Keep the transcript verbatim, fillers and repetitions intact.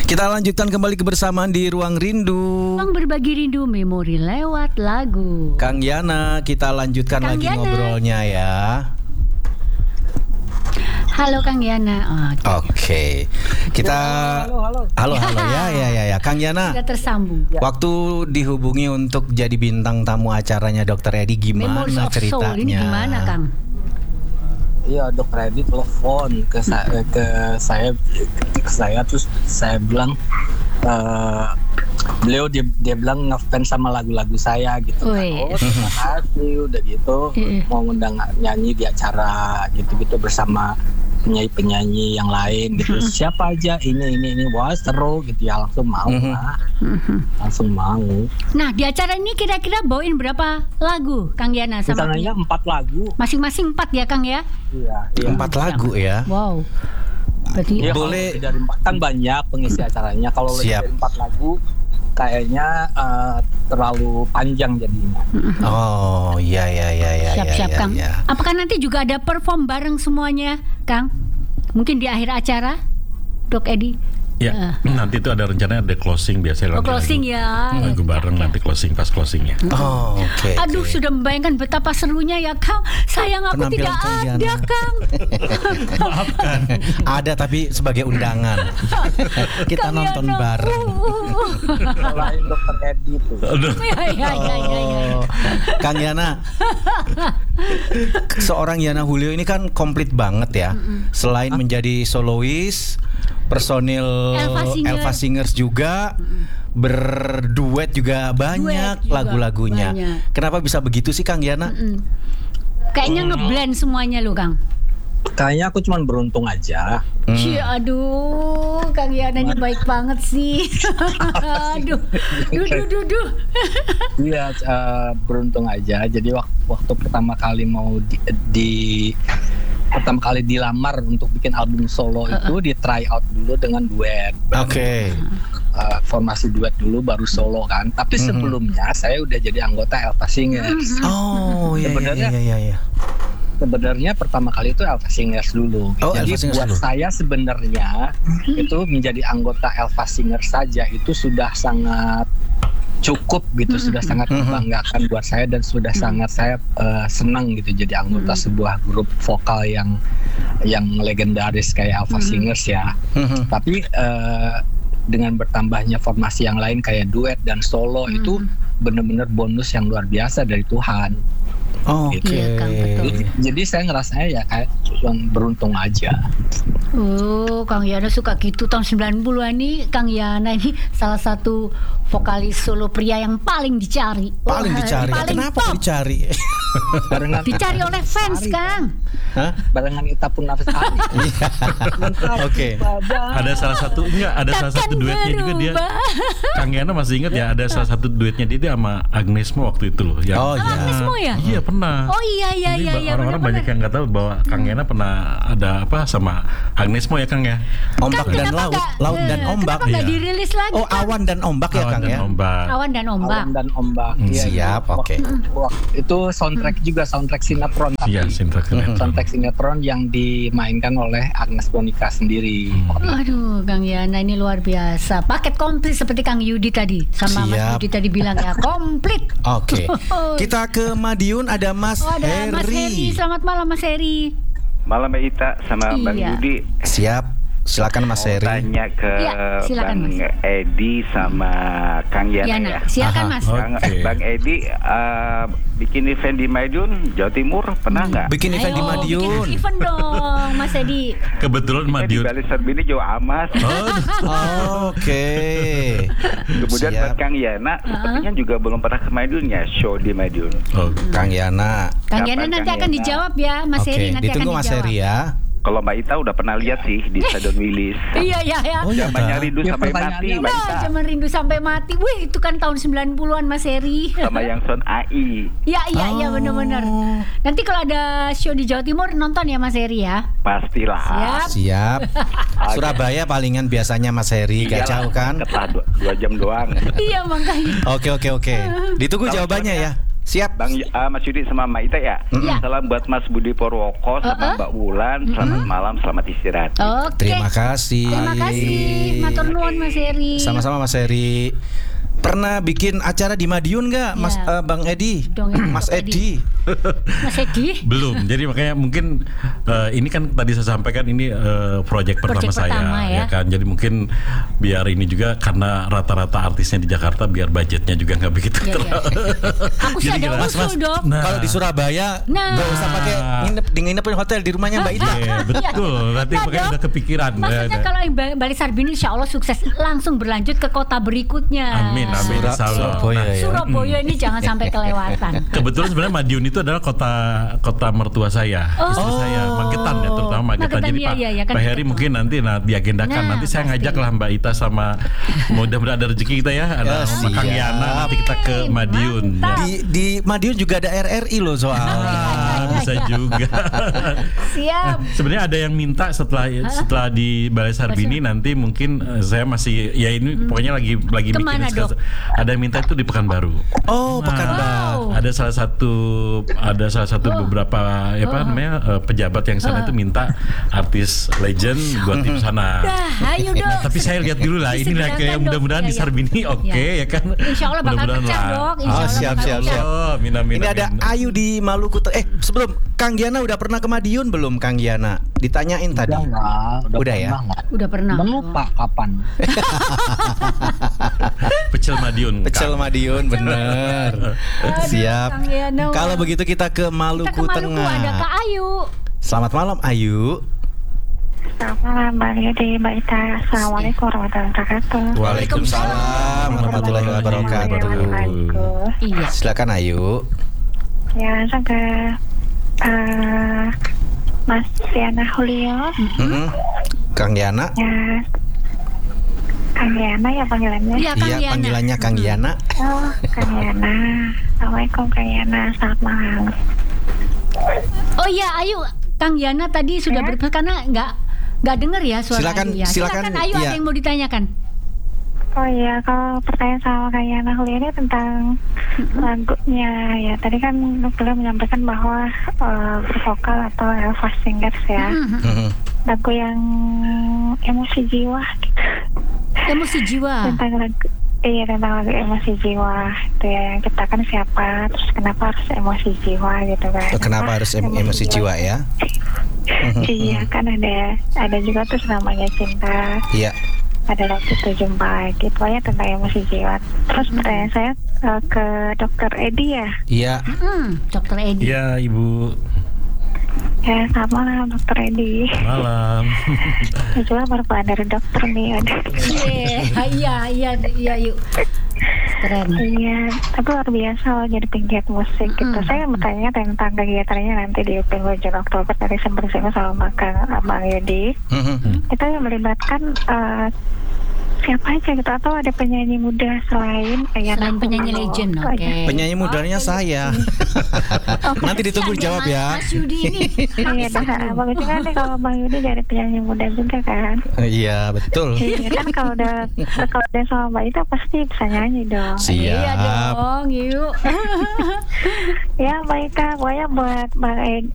Kita lanjutkan kembali kebersamaan di Ruang Rindu. Ruang berbagi rindu memori lewat lagu. Kang Yana, kita lanjutkan Kang lagi Yana. ngobrolnya ya. Halo Kang Yana. Oke, okay. Kita Halo, halo. halo, halo ya, ya, ya, ya. Kang Yana. Sudah tersambung. Waktu dihubungi untuk jadi bintang tamu acaranya Dokter Edi, gimana Memories of ceritanya? Soul ini gimana Kang? Iya, Dokter Edi telepon ke saya, ke saya, ke saya terus saya bilang, uh, beliau dia, dia bilang ngefans sama lagu-lagu saya gitu. Kan. Wih. Oh, terima kasih, udah gitu Iya. mau ngundang nyanyi di acara gitu-gitu bersama penyanyi-penyanyi yang lain gitu. Siapa aja ini ini ini wah seru gitu ya, langsung mau Mhm. lah. Langsung mau. Nah di acara ini kira-kira bawain berapa lagu Kang Yana sama Rencananya empat lagu. masing-masing empat ya Kang ya? Iya, iya. Empat lagu ya. Wow. Berarti Iya, Boleh. kalau dari empat kan banyak pengisi acaranya. Kalau lebih Siap. dari empat lagu kayaknya eh, terlalu panjang jadinya. Oh, iya, iya, iya, iya. siap-siap ya, Kang. ya. Apakah nanti juga ada perform bareng semuanya Kang? Mungkin di akhir acara Dok Edi? Ya, nanti itu ada rencana ada closing biasanya. Oh closing ya. Lagu bareng nanti closing pas closingnya. Oh, oke. Aduh oke. sudah membayangkan betapa serunya ya Kang. Sayang aku Penampilan tidak Kang ada Yana. Kang. Maafkan. Ada tapi sebagai undangan. Kita Kang nonton Yana. bareng. Selain Dokter Edi itu. Aduh. Ya ya ya ya ya. Oh, Kang Yana, seorang Yana Julio ini kan komplit banget ya. Selain menjadi solois, personil Elva Singer. Elva Singers juga, berduet juga banyak juga lagu-lagunya. banyak. Kenapa bisa begitu sih Kang Yana? Mm. Kayaknya ngeblend semuanya loh Kang. Kayaknya aku cuma beruntung aja. Hmm. Cie, aduh, Kang Yana ini baik banget sih. aduh, duh, duh, duh, duh. Iya, eh, beruntung aja. Jadi waktu, waktu pertama kali mau di, di- pertama kali dilamar untuk bikin album solo itu di try out dulu dengan duet. Oke. Eh, formasi duet dulu baru solo kan. Tapi Mhm. sebelumnya saya udah jadi anggota Elva Singers. Oh, iya, iya, Sebenarnya iya, iya, iya. Sebenarnya pertama kali itu Elva Singers dulu. Oh, Jadi Elva Singers buat dulu. saya sebenarnya itu menjadi anggota Elva Singers saja itu sudah sangat cukup gitu, sudah sangat Mhm. membanggakan buat saya dan sudah sangat saya eh, senang gitu jadi anggota sebuah grup vokal yang yang legendaris kayak Elva Singers ya. Mhm. Tapi eh, dengan bertambahnya formasi yang lain kayak duet dan solo itu benar-benar bonus yang luar biasa dari Tuhan. Oke. Iya, Kang, betul. Jadi, jadi saya ngerasanya ya kayak cuma beruntung aja. Oh, Kang Yana suka gitu tahun sembilan puluhan ini. Kang Yana ini salah satu vokalis solo pria yang paling dicari. Paling Wah, dicari. paling Kenapa top. kok dicari? Barengan Dicari oleh fans, Ari, Kang. Hah? barengan Ita pun nafas Ari. Oke. Ada salah satu enggak ada salah satu Takkan duetnya juga dia. berubah. Kang Yana masih ingat ya ada salah satu duetnya dia, dia sama Agnes Mo waktu itu loh. Yang, Oh, Sama iya. Agnes Mo ya? Iya pernah. Oh iya iya Jadi iya ba- iya orang-orang banyak yang nggak tahu bahwa Kang Yana pernah ada apa sama Agnes Mo ya Kang ya. Ombak Kang, dan kenapa laut, nggak- laut dan eh, ombak. Kenapa nggak Iya. dirilis lagi? Oh, Kang? awan dan ombak ya Awan Kang dan ya? Ombak. Awan dan ombak. Awan dan ombak. Hmm, Iya, siap, itu- oke. wak- Itu soundtrack juga soundtrack sinetron. tapi Iya, sinetron. Soundtrack sinetron yang dimainkan oleh Agnes Monica sendiri. Aduh, Kang Yana ini luar biasa. Paket komplit seperti Kang Yudi tadi. Sama Mas Siap. Yudi tadi bilang ya, komplit. Oke. Kita ke Madiun, ada Mas Oh, ada Heri. Mas Heri. Selamat malam Mas Heri. Malam Mbak Ita sama Bang Iya. Yudi. Siap. Silakan Mas Mau Heri. tanya ke Iya, silakan, Bang Mas. Edi sama Kang Yana Yana, ya. silakan Aha. Mas. Oh. Bang, Oke. Bang Edi eh, bikin event di Madiun, Jawa Timur pernah nggak? Bikin event di Ayo, Madiun. bikin event dong Mas Edi. Kebetulan Di Madiun. Bali Serbini Jawa Amas. Oh, Oke. Kemudian Siap. buat Kang Yana, sepertinya juga belum pernah ke Madiun ya, show di Madiun. Oh, Kang Yana. Kang Kapan Yana nanti Kang akan Yana? dijawab ya Mas Oke, Heri nanti ditunggu akan Mas dijawab. Heri ya. Kalau Mbak Ita udah pernah lihat sih di Stadion Wilis. Iya iya ya. Oh iya. Zamannya Kak. rindu Ya, sampai pertanyaannya mati Mbak Wah, Ita. zaman rindu sampai mati. Wih, itu kan tahun sembilan puluhan Mas Heri. Sama yang Son A I. Iya iya iya Oh. benar-benar. Nanti kalau ada show di Jawa Timur nonton ya Mas Heri ya. Pastilah. Siap. Siap. Surabaya palingan biasanya Mas Heri, gak Iyalah, jauh kan? deket lah, dua, dua jam doang. Iya makanya. Oke oke oke. Ditunggu Kalau jawabannya ya. soalnya- Siap. Bang uh, Mas Yudi sama Mbak Ita ya. Iya. Salam buat Mas Budi Purwoko sama Uh-uh. Mbak Wulan. Selamat malam, selamat istirahat. Oke. Terima kasih. Terima kasih. Matur nuwun Mas Heri. Sama-sama Mas Heri. Pernah bikin acara di Madiun nggak, Mas Ya. eh, Bang Edi? Dong, ya, Mas Bang Edi. Mas Edi. Belum. Jadi makanya mungkin eh, ini kan tadi saya sampaikan ini eh, proyek pertama Proyek saya pertama, ya. ya kan. Jadi mungkin biar ini juga karena rata-rata artisnya di Jakarta biar budgetnya juga nggak begitu Iya, iya. terlalu. Aku sih Jadi ada kira- usul dong. Nah. Kalau di Surabaya Nah. nggak usah pakai nginep di nginepin hotel di rumahnya Mbak Ida. Iya, betul. Nanti Nah, makanya dong. udah kepikiran. Maksudnya Ya, ya. kalau yang Ba- Bali Sarbini insya Allah sukses langsung berlanjut ke kota berikutnya. Amin, amin. Sura- Insya Allah. Surabaya Nah, ya. Surabaya ini jangan sampai kelewatan. kebetulan sebenarnya Madiun itu adalah kota kota mertua saya, Oh. istri saya, Magetan ya, terutama Magetan. Magetan, Jadi iya, Pak, iya, iya, kan Pak Heri betul. mungkin nanti nah diagendakan. Nah, nanti saya pasti. ngajak lah Mbak Ita sama mudah-mudahan ada rezeki kita ya, ada Ya, sama Kang siap. Yana nanti kita ke Hey, Madiun. mantap. Di di Madiun juga ada R R I loh soalnya. Ah, bisa juga. Siap. Sebenarnya ada yang minta setelah setelah di Balai Sarbini nanti mungkin eh, saya masih ya ini pokoknya lagi lagi Hmm. Kemana, mikirin Dok? sekarang. Ada yang minta itu di Pekanbaru. Oh, Pekanbaru. Wow. Ada salah satu ada salah satu Oh. beberapa ya apa namanya eh, pejabat yang sana itu minta artis legend buat di sana. Dah, ayo dong. Nah, tapi saya lihat dulu lah ini lah Disegerakan, kayak Dok. mudah-mudahan Iya, di iya. Sarbini oke Iya. ya kan. Insya Allah bakal Mudah-mudahan pecah lah. dok. Insya Oh, Allah siap, bakal siap, pecah. siap. Oh, min, amin, Ini ada amin. Ayu di Maluku. Eh, sebelum Kang Giana udah pernah ke Madiun belum Kang Giana? Ditanyain tadi. Udah nggak, udah, Udah ya? pernah nggak? Udah pernah. Melupa kapan? Pecel Madiun. Pecel Kang. Madiun, bener. Aduh, Siap. Kang Giana. Kalau begitu kita ke Kita Maluku ke Maluku Tengah. ada Kak Ayu. Selamat malam Ayu. Selamat malam Mbak Yudi, Mbak Ita. Assalamualaikum warahmatullahi wabarakatuh. Waalaikumsalam warahmatullahi wabarakatuh. Wabarakatuh. Iya. Silakan Ayu. Ya, saya ke eh, Mas Yana Julio. Mm-mm. Kang Giana. Ya, Kang Yana ya panggilannya. Iya Kang Iya, Giana. panggilannya Kang Giana. Oh, Kang Yana. Assalamualaikum Kang Yana. Selamat malam. Oh iya Ayu, Kang Yana tadi sudah Ya. berpesan karena nggak nggak dengar ya suara Silakan, Ayu ya. silakan, Ayu iya. ada yang mau ditanyakan. Oh iya, kalau pertanyaan sama Kang Yana Julio ini tentang lagunya ya. Tadi kan beliau menyampaikan bahwa eh, bervokal atau Elva Singers ya. Mhm. Mhm. Lagu yang emosi jiwa gitu. Emosi jiwa. Tentang lagu iya tentang lagu emosi jiwa itu ya, yang ciptakan siapa, terus kenapa harus emosi jiwa gitu kan. Oh, kenapa harus em- emosi jiwa ya? Iya kan ada ada juga terus namanya cinta, Iya. ada waktu itu jumpa gitu ya, tentang emosi jiwa. Terus pertanyaan saya eh, ke dokter Edi ya. Iya. Hmm, Dokter Edi. Iya, Ibu. Ya selamat malam dokter Edi. Malam. Saya juga baru pulang dari dokter nih. Ada. Iya, iya, iya, iya, yuk. Keren. Iya, tapi luar biasa loh jadi penggiat musik gitu. Mm. Saya bertanya tentang kegiatannya nanti di penghujung Oktober. Tadi sempat disinggung sama Kang Abang Yudi. Mhm. Itu yang melibatkan eh, siapa aja gitu, atau ada penyanyi muda selain kayak Selain penyanyi legend, oke. Penyanyi mudanya saya. Nanti ditunggu Kasihan jawab Mas- ya. Mas Yudi ini. Iya, dah. Bagus juga nih kalau Bang Yudi dari penyanyi muda juga kan. Iya, betul. Iya kan kalau udah kalau udah sama Mbak Ita pasti bisa nyanyi dong. Iya Siap. dong, yuk. Ya Mbak Ita, pokoknya buat Bang Ed,